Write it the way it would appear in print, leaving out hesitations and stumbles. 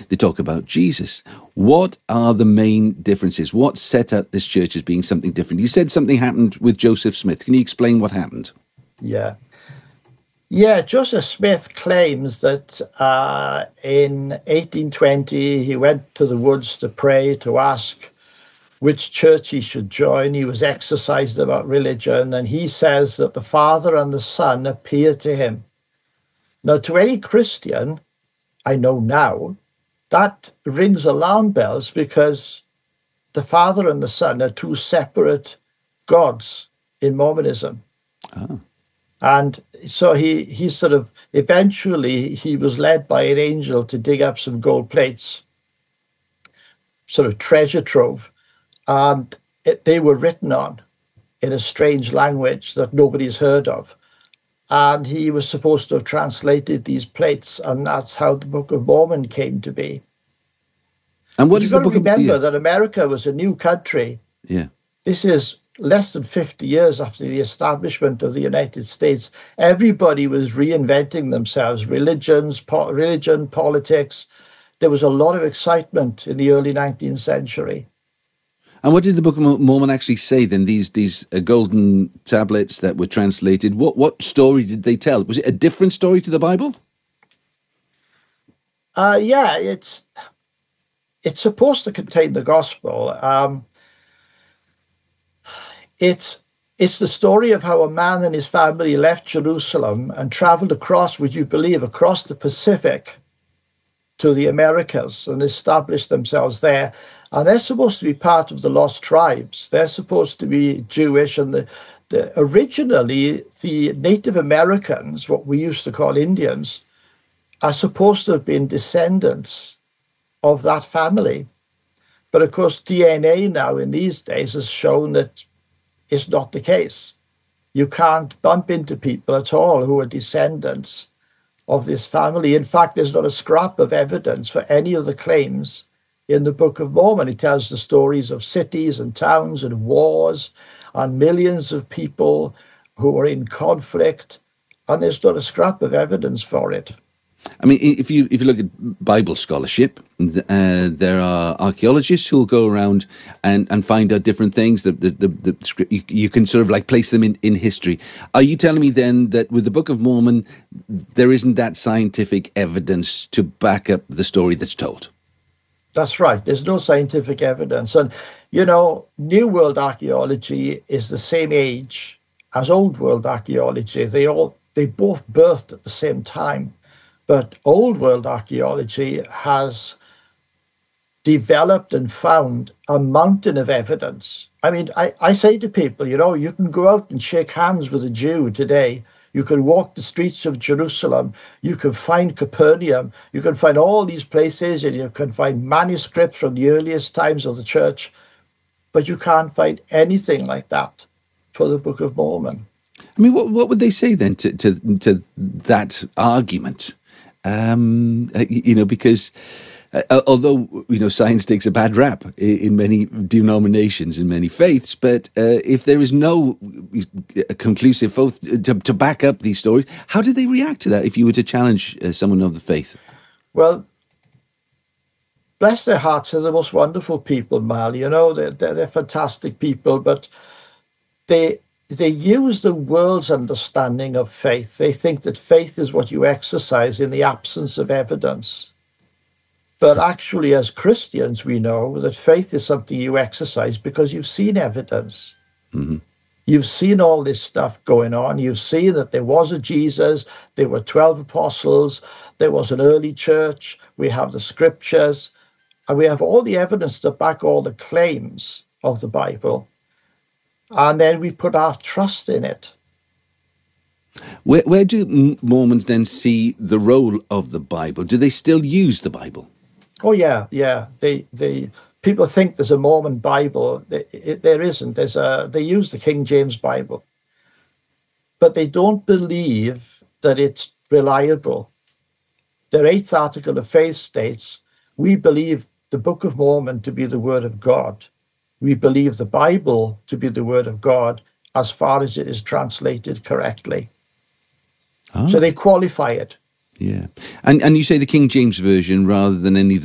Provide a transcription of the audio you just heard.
they talk about Jesus. What are the main differences? What set up this church as being something different? You said something happened with Joseph Smith. Can you explain what happened? Yeah. Yeah, Joseph Smith claims that in 1820 he went to the woods to pray, to ask which church he should join. He was exercised about religion, and he says that the Father and the Son appeared to him. Now, to any Christian, I know now, that rings alarm bells, because the Father and the Son are two separate gods in Mormonism. Oh. And so he sort of, eventually he was led by an angel to dig up some gold plates, sort of treasure trove, and they were written on in a strange language that nobody's heard of. And he was supposed to have translated these plates, and that's how the Book of Mormon came to be. And what is the Book of Mormon? Remember that America was a new country. Yeah. This is less than 50 years after the establishment of the United States. Everybody was reinventing themselves, religion, politics. There was a lot of excitement in the early 19th century. And what did the Book of Mormon actually say then? These golden tablets that were translated, what story did they tell? Was it a different story to the Bible? Yeah, it's supposed to contain the gospel. It's the story of how a man and his family left Jerusalem and traveled across, would you believe, across the Pacific to the Americas and established themselves there. And they're supposed to be part of the lost tribes. They're supposed to be Jewish. And originally, the Native Americans, what we used to call Indians, are supposed to have been descendants of that family. But of course, DNA now in these days has shown that it's not the case. You can't bump into people at all who are descendants of this family. In fact, there's not a scrap of evidence for any of the claims in the Book of Mormon. It tells the stories of cities and towns and wars and millions of people who are in conflict, and there's not a scrap of evidence for it. I mean, if you look at Bible scholarship, there are archaeologists who'll go around and find out different things. You can sort of like place them in history. Are you telling me then that with the Book of Mormon, there isn't that scientific evidence to back up the story that's told? That's right. There's no scientific evidence. And, you know, New World archaeology is the same age as Old World archaeology. They both birthed at the same time. But Old World archaeology has developed and found a mountain of evidence. I mean, I say to people, you know, you can go out and shake hands with a Jew today. You can walk the streets of Jerusalem. You can find Capernaum. You can find all these places, and you can find manuscripts from the earliest times of the church. But you can't find anything like that for the Book of Mormon. I mean, what would they say then to that argument? You know, because although, you know, science takes a bad rap in many denominations, in many faiths, but if there is no conclusive oath to back up these stories, how do they react to that if you were to challenge someone of the faith? Well, bless their hearts, they're the most wonderful people, Mal. You know, they're fantastic people, but they use the world's understanding of faith. They think that faith is what you exercise in the absence of evidence. But actually, as Christians, we know that faith is something you exercise because you've seen evidence. Mm-hmm. You've seen all this stuff going on. You've seen that there was a Jesus, there were 12 apostles, there was an early church, we have the scriptures, and we have all the evidence to back all the claims of the Bible. And then we put our trust in it. Where do Mormons then see the role of the Bible? Do they still use the Bible? Oh, yeah. People think there's a Mormon Bible. There isn't. They use the King James Bible. But they don't believe that it's reliable. Their 8th article of faith states, we believe the Book of Mormon to be the Word of God. We believe the Bible to be the Word of God as far as it is translated correctly. Oh. So they qualify it. Yeah. And you say the King James Version rather than any of